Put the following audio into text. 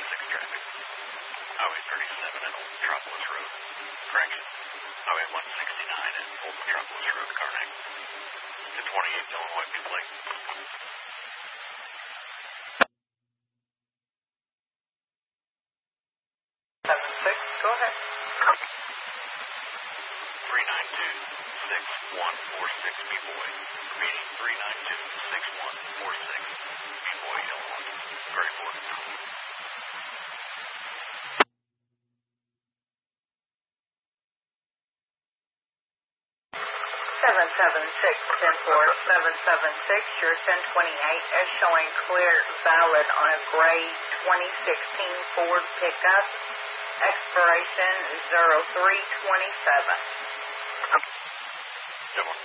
traffic. Highway 37 and Old Metropolis Road. Correction. Highway 169 and Old Metropolis Road, Karnak. To 28 Illinois People Lake. 76, go ahead. 392-6146 B-Boy. Repeating 392-6146 B-Boy, Illinois. Very important. 776, your 1028 is showing clear valid on a gray 2016 Ford pickup. Expiration 0327. Good one.